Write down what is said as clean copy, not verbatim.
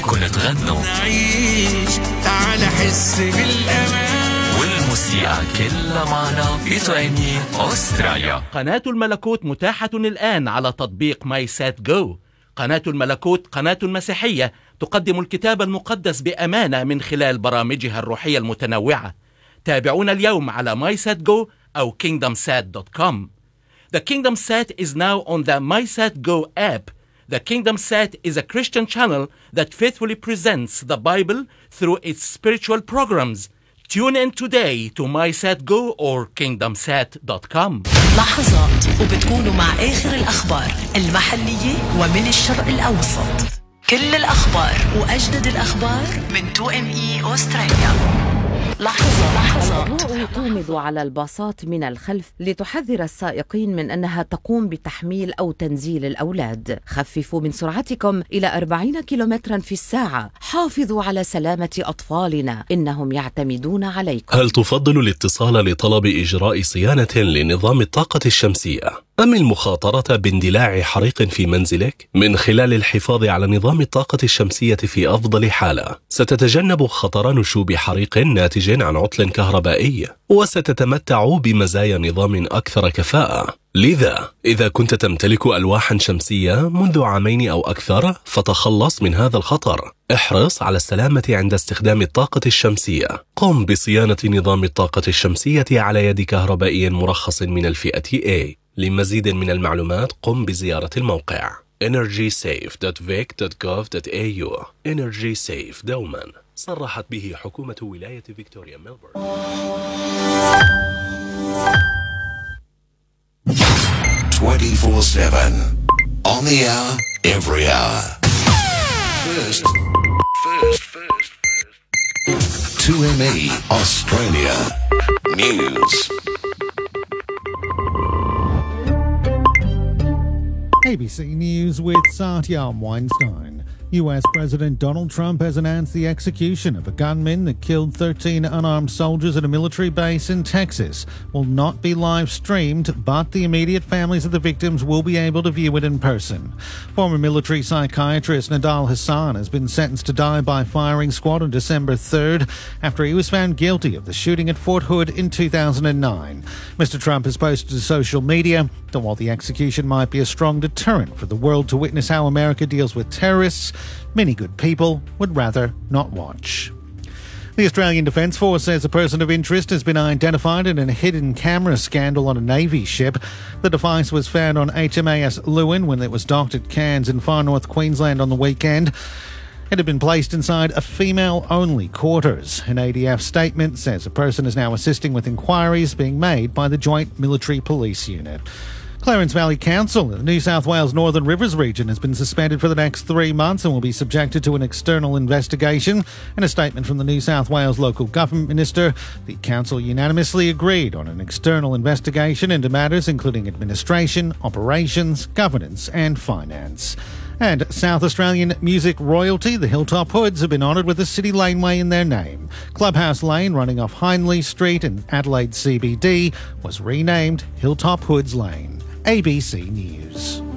فيكن تغنوا نعيش تعال حس بالأمان والموسيقى كلها معنا بتغني أستراليا. قناة الملكوت متاحة الآن على تطبيق ماي سات جو. قناة الملكوت قناة مسيحية تقدم الكتاب المقدس بأمانة من خلال برامجها الروحية المتنوعة. تابعونا اليوم على MySatGo أو KingdomSat.com. The Kingdom Sat is now on the MySatGo app. The Kingdom Sat is a Christian channel that faithfully presents the Bible through its spiritual programs. Tune in today to MySatGo or KingdomSat.com. لحظات وبتكونوا مع آخر الأخبار المحلية ومن الشرق الأوسط. كل الأخبار وأجدد الأخبار من 2ME أستراليا. لحظات تومض على الباصات من الخلف لتحذر السائقين من أنها تقوم بتحميل أو تنزيل الأولاد. خففوا من سرعتكم إلى 40 كيلومترا في الساعة. حافظوا على سلامة أطفالنا، إنهم يعتمدون عليكم. هل تفضل الاتصال لطلب إجراء صيانة لنظام الطاقة الشمسية أم المخاطرة باندلاع حريق في منزلك؟ من خلال الحفاظ على نظام الطاقة الشمسية في أفضل حالة، ستتجنب خطر نشوب حريق ناتج عن عطل كهربائي، وستتمتع بمزايا نظام أكثر كفاءة. لذا إذا كنت تمتلك ألواحا شمسية منذ 2 عام أو أكثر، فتخلص من هذا الخطر. احرص على السلامة عند استخدام الطاقة الشمسية. قم بصيانة نظام الطاقة الشمسية على يد كهربائي مرخص من الفئة A. لمزيد من المعلومات قم بزيارة الموقع energysafe.vic.gov.au. Energy Safe دوما صرحت به حكومة ولاية فيكتوريا ميلبورن. 24/7 on the hour, every hour. First. 2ME Australia News. ABC News with Satyam Weinstein. U.S. President Donald Trump has announced the execution of a gunman that killed 13 unarmed soldiers at a military base in Texas will not be live streamed, but the immediate families of the victims will be able to view it in person. Former military psychiatrist Nidal Hasan has been sentenced to die by firing squad on December 3rd after he was found guilty of the shooting at Fort Hood in 2009. Mr. Trump has posted to social media that while the execution might be a strong deterrent for the world to witness how America deals with terrorists, many good people would rather not watch. The Australian Defence Force says a person of interest has been identified in a hidden camera scandal on a Navy ship. The device was found on HMAS Lewin when it was docked at Cairns in far north Queensland on the weekend. It had been placed inside a female-only quarters. An ADF statement says a person is now assisting with inquiries being made by the Joint Military Police Unit. Clarence Valley Council in the New South Wales Northern Rivers region has been suspended for the next 3 months and will be subjected to an external investigation. In a statement from the New South Wales Local Government Minister, the council unanimously agreed on an external investigation into matters including administration, operations, governance and finance. And South Australian music royalty, the Hilltop Hoods, have been honoured with a city laneway in their name. Clubhouse Lane, running off Hindley Street in Adelaide CBD, was renamed Hilltop Hoods Lane. ABC News.